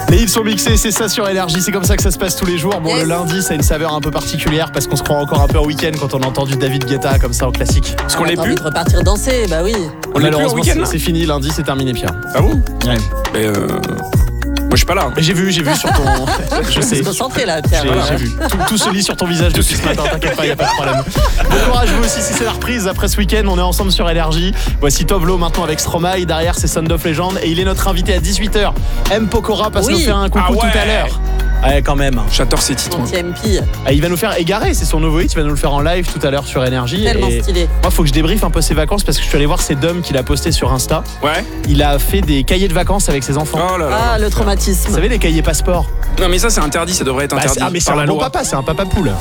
Les hits sont mixés, c'est ça sur Énergie, c'est comme ça que ça se passe tous les jours. Bon, Yes. Le lundi, ça a une saveur un peu particulière parce qu'on se croit encore un peu en week-end quand on a entendu David Guetta comme ça en classique. Parce qu'on l'est T'as envie plus. de repartir danser, bah oui. On l'est plus en Malheureusement, week-end là. c'est fini, lundi, c'est terminé, Pierre. Ah bon? Ouais. Mais moi je suis pas là. Mais j'ai vu sur ton. Je sais. Se concentrer là, Pierre. J'ai vu. Tout se lit sur ton visage depuis ce matin, t'inquiète pas, y a pas de problème. Bon courage vous aussi si c'est la reprise après ce week-end, on est ensemble sur Énergie. Voici Tovlo maintenant avec Stromae, derrière c'est Sound of Legend et il est notre invité à 18h. M. Pokora passe Oui. nous faire un coucou Ah ouais. tout à l'heure. Ouais quand même. J'adore ces titres. Mon TMP, Ah, il va nous faire égarer, c'est son nouveau hit, il va nous le faire en live tout à l'heure sur Énergie. tellement Et stylé. moi faut que je débriefe un peu ses vacances parce que je suis allé voir ses dom qu'il a posté sur Insta. Ouais. Il a fait des cahiers de vacances avec ses enfants. Oh là là. Ah, le Vous traumatisme. savez les cahiers passeport. Non mais ça c'est interdit, ça devrait être Bah, interdit mais c'est par un la bon loi. papa, c'est un papa poule.